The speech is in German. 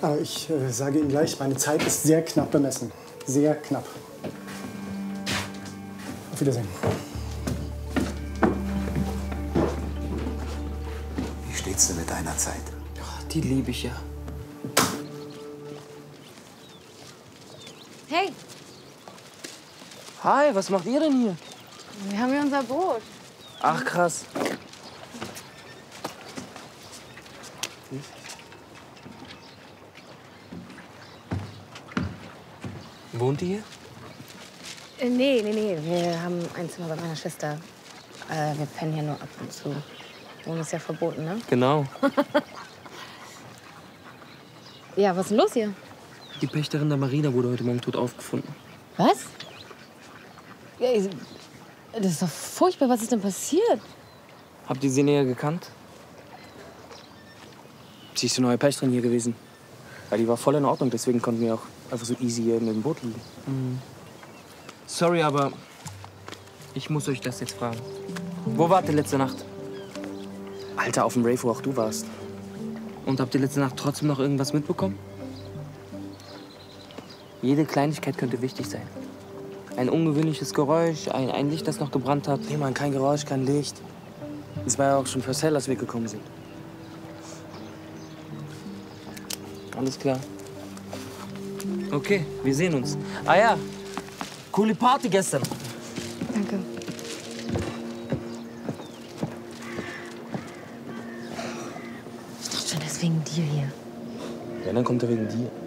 Aber ich sage Ihnen gleich, meine Zeit ist sehr knapp bemessen. Sehr knapp. Auf Wiedersehen. Wie steht's denn mit deiner Zeit? Die liebe ich ja. Hey, Hi, was macht ihr denn hier? wir haben hier unser Boot. Ach, krass. Wohnt ihr hier? Nee. Wir haben ein Zimmer bei meiner Schwester. Wir pennen hier nur ab und zu. Wohnen ist ja verboten, ne? Genau. Ja, was ist denn los hier? Die Pächterin der Marina wurde heute Morgen tot aufgefunden. Was? Ja, das ist doch furchtbar. Was ist denn passiert? Habt ihr sie näher gekannt? Sie ist die neue Pächterin hier gewesen. Weil die war voll in Ordnung, deswegen konnten wir auch einfach so easy hier mit dem Boot liegen. Sorry, aber ich muss euch das jetzt fragen. Wo wart ihr letzte Nacht? Alter, auf dem Rave, wo auch du warst. Und habt ihr letzte Nacht trotzdem noch irgendwas mitbekommen? Jede Kleinigkeit könnte wichtig sein. Ein ungewöhnliches Geräusch, ein Licht, das noch gebrannt hat. Nee, Mann, kein Geräusch, kein Licht. Es war ja auch schon fast hell, als wir gekommen sind. Alles klar. Okay, wir sehen uns. Ah ja, coole Party gestern. Danke. Ich dachte schon, deswegen dir hier. Ja, dann kommt er wegen dir.